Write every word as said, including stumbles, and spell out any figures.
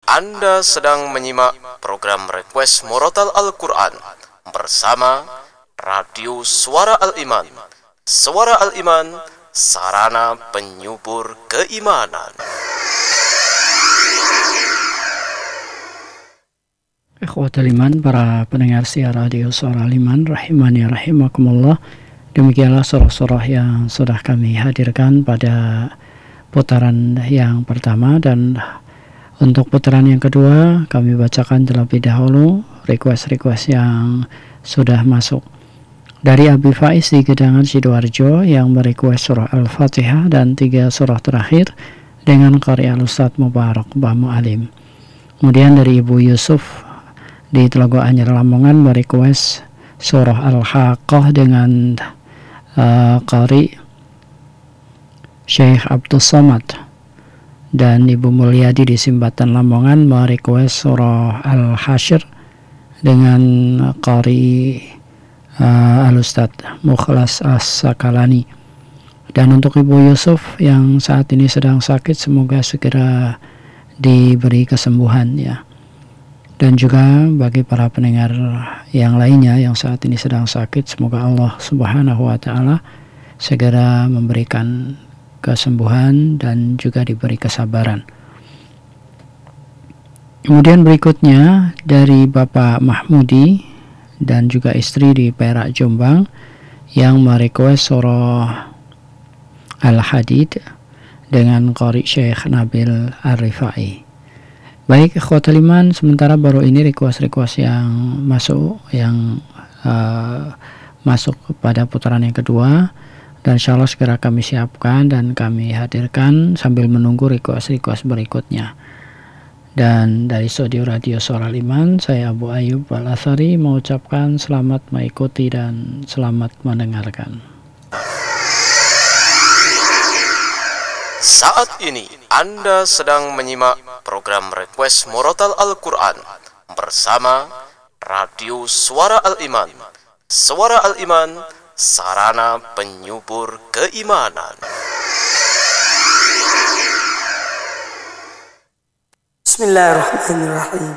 Anda sedang menyimak program Request Murotal Al-Quran bersama Radio Suara Al-Iman. Suara Al-Iman, sarana penyubur keimanan. Ikhwatul iman, para pendengar siar Radio Suara Al-Iman, rahimani rahimakumullah. Demikianlah surah-surah yang sudah kami hadirkan pada putaran yang pertama, dan untuk putaran yang kedua kami bacakan terlebih dahulu request-request yang sudah masuk. Dari Abi Faiz di Gedangan Sidoarjo yang merequest surah Al-Fatihah dan tiga surah terakhir dengan karya Ustadz Mubarak Bamu Alim. Kemudian dari Ibu Yusuf di Telaga Anyar Lamongan merequest surah Al-Haqqah dengan uh, qari Syekh Abdul Somad. Dan Ibu Mulyadi di Simbatan Lamongan merequest surah Al-Hasyr dengan qari uh, Al-Ustadz Mukhlas As-Sakalani. Dan untuk Ibu Yusuf yang saat ini sedang sakit, semoga segera diberi kesembuhan ya. Dan juga bagi para pendengar yang lainnya yang saat ini sedang sakit, semoga Allah Subhanahu wa taala segera memberikan kesembuhan dan juga diberi kesabaran. Kemudian berikutnya dari Bapak Mahmudi dan juga istri di Perak Jombang yang merequest surah Al-Hadid dengan qari Syekh Nabil Ar-Rifai. Baik ikhwatul iman, sementara baru ini request-request yang masuk yang uh, masuk pada putaran yang kedua, dan insya Allah segera kami siapkan dan kami hadirkan sambil menunggu request-request berikutnya. Dan dari studio Radio Suara Al-Iman, saya Abu Ayub Al-Athari mengucapkan selamat mengikuti dan selamat mendengarkan. Saat ini Anda sedang menyimak program Request Murotal Al-Quran bersama Radio Suara Al-Iman. Suara Al-Iman, sarana penyubur keimanan. Bismillahirrahmanirrahim.